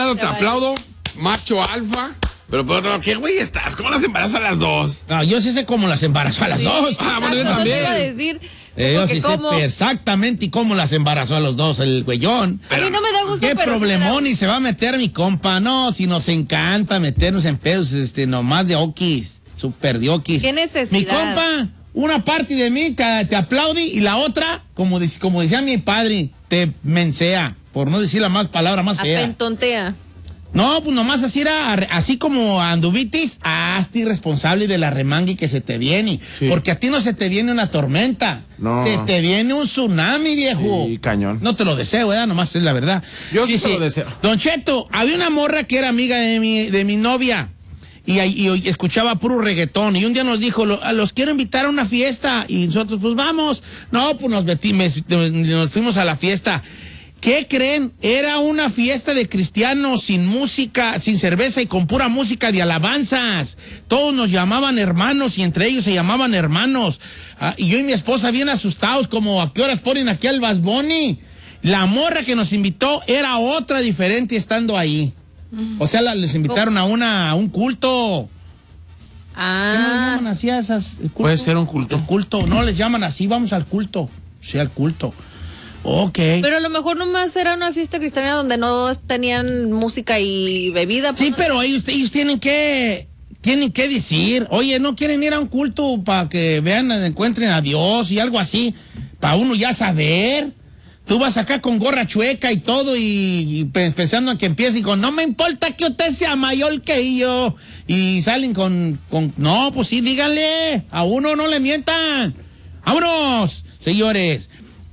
lado te aplaudo, macho alfa. Pero por otro lado, ¿qué güey estás? ¿Cómo las embarazas a las dos? No, yo sí sé cómo las embarazo a las dos. Ah, bueno, yo también. Te iba a decir, Yo sí ¿cómo? sé exactamente cómo las embarazó a los dos, el güeyón. A mí no me da gusto, ¿Qué pero problemón? Y se va a meter mi compa. No, si nos encanta meternos en pedos, nomás de okis, super de okis. ¿Qué necesidad? Mi compa, una parte de mí te aplaude y la otra, como decía mi padre, te mensea, por no decir la más palabra más fea. Apentontea. No, pues nomás así era, así como anduvitis, hazte irresponsable de la remangue que se te viene. Sí. Porque a ti no se te viene una tormenta. No. Se te viene un tsunami, viejo. Sí, cañón. No te lo deseo, ¿verdad? Nomás es la verdad. Yo sí te lo deseo. Don Cheto, había una morra que era amiga de mi novia. Y escuchaba puro reggaetón. Y un día nos dijo, los quiero invitar a una fiesta. Y nosotros, pues vamos. No, pues nos fuimos a la fiesta. ¿Qué creen? Era una fiesta de cristianos sin música, sin cerveza y con pura música de alabanzas. Todos nos llamaban hermanos y entre ellos se llamaban hermanos. Y yo y mi esposa bien asustados, como ¿a qué horas ponen aquí al Bad Bunny? La morra que nos invitó era otra diferente estando ahí. O sea, les invitaron a un culto. ¿Qué no les llaman así a esas? Puede ser un culto. El culto, no les llaman así, vamos al culto. Sí, al culto. Ok. Pero a lo mejor nomás era una fiesta cristiana donde no tenían música y bebida. Sí, pero ellos tienen que decir, oye, ¿no quieren ir a un culto para que vean, encuentren a Dios y algo así? Para uno ya saber. Tú vas acá con gorra chueca y todo y pensando en que empiecen con, no me importa que usted sea mayor que yo. Y salen con no, pues sí, díganle, a uno no le mientan. ¡Vámonos, señores!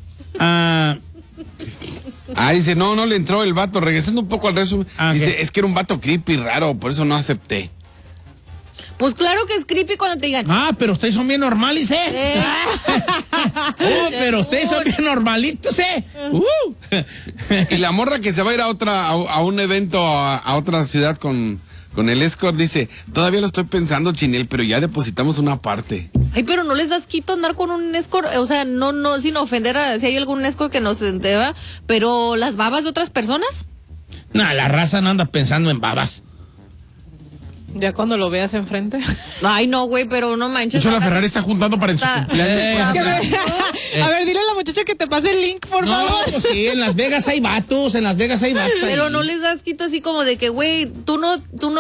Dice, no le entró el vato. Regresando un poco al resumen. Dice, es que era un vato creepy raro, por eso no acepté. Pues claro que es creepy cuando te digan. Pero ustedes son bien normales, pero ustedes son bien normalitos, Y la morra que se va a ir a un evento a otra ciudad con el escort dice, todavía lo estoy pensando, Chinel, pero ya depositamos una parte. Ay, pero no les das quito andar con un escort, o sea, no sin ofender si hay algún escort que nos deba, pero las babas de otras personas. No, la raza no anda pensando en babas. Ya cuando lo veas enfrente. Ay, no, güey, pero no De manches. hecho, la Ferrari está juntando para en su cumpleaños. A ver, dile a la muchacha que te pase el link, por favor. No, pues sí, en Las Vegas hay vatos, Pero no les das quito así como de que, güey, tú no